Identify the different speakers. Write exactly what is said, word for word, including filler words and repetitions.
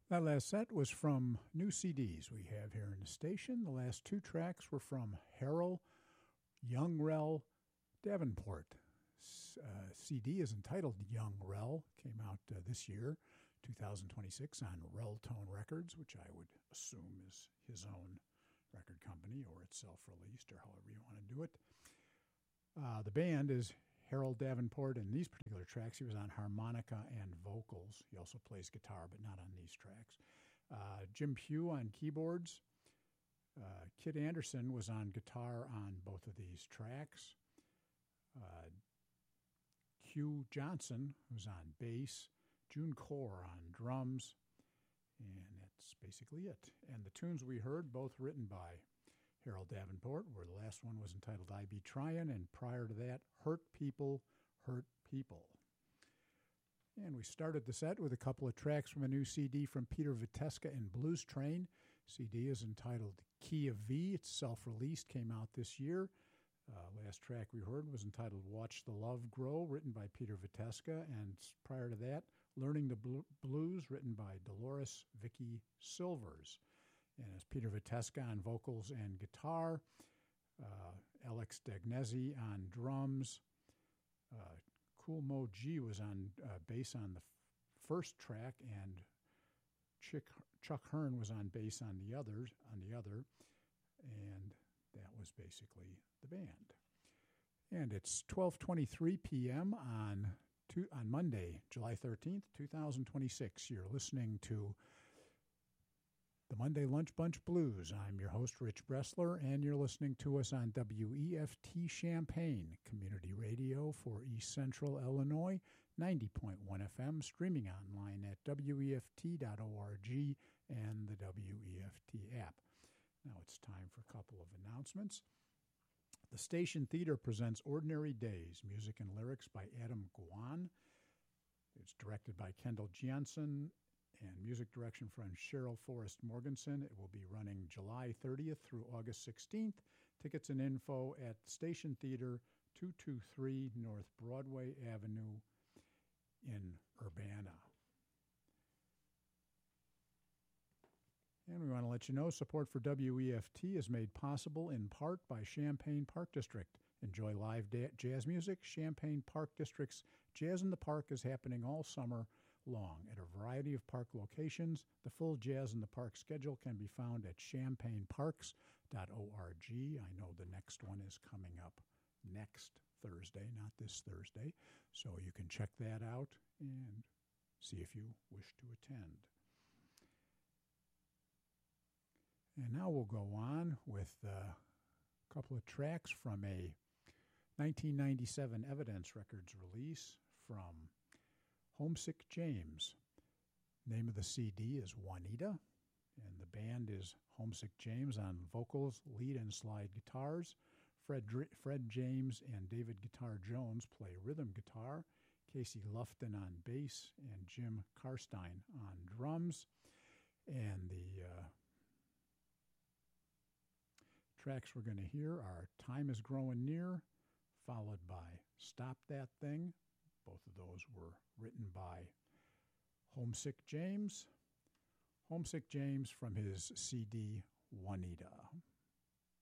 Speaker 1: That last set was from new C Ds we have here in the station. The last two tracks were from Harold Young Rel Davenport. Uh, C D is entitled Young Rel, came out uh, this year, two thousand twenty-six, on Reltone Records, which I would assume is his own record company, or it's self-released, or however you want to do it. Uh, the band is Harold Davenport. In these particular tracks, he was on harmonica and vocals. He also plays guitar, but not on these tracks. Uh, Jim Pugh on keyboards. Uh, Kid Anderson was on guitar on both of these tracks. Uh, Hugh Johnson was on bass. June Core on drums. And that's basically it. And the tunes we heard, both written by Harold Davenport, where the last one was entitled I Be Tryin', and prior to that, Hurt People, Hurt People. And we started the set with a couple of tracks from a new C D from Peter Viteska and Blues Train. C D is entitled Key of V. It's self-released, came out this year. Uh, last track we heard was entitled Watch the Love Grow, written by Peter Viteska, and prior to that, Learning the Bl- Blues, written by Dolores Vicky Silvers. And it's Peter Viteska on vocals and guitar, uh, Alex Dagnese on drums, uh, Cool Mo G was on uh, bass on the f- first track, and Chick, Chuck Hearn was on bass on the others on the other, and that was basically the band. And it's twelve twenty-three p.m. on two, on Monday, July thirteenth, twenty twenty-six. You're listening to the Monday Lunch Bunch Blues. I'm your host, Rich Bressler, and you're listening to us on W E F T Champaign, community radio for East Central Illinois, ninety point one F M, streaming online at W E F T dot org and the W E F T app. Now it's time for a couple of announcements. The Station Theater presents Ordinary Days, music and lyrics by Adam Guan. It's directed by Kendall Jansen and music direction from Cheryl Forrest Morganson. It will be running July thirtieth through August sixteenth. Tickets and info at Station Theater, two two three North Broadway Avenue in Urbana. And we want to let you know support for W E F T is made possible in part by Champaign Park District. Enjoy live da- jazz music. Champaign Park District's Jazz in the Park is happening all summer long at a variety of park locations. The full Jazz in the Park schedule can be found at champaign parks dot org. I know the next one is coming up next Thursday, not this Thursday, so you can check that out and see if you wish to attend. And now we'll go on with a couple of tracks from a nineteen ninety-seven Evidence Records release from Homesick James. Name of the C D is Juanita, and the band is Homesick James on vocals, lead and slide guitars. Fred, Fred James and David Guitar Jones play rhythm guitar. Casey Lufton on bass and Jim Karstein on drums. And the uh, tracks we're going to hear are Time is Growing Near, followed by Stop That Thing. Both of those were written by Homesick James. Homesick James from his C D Juanita.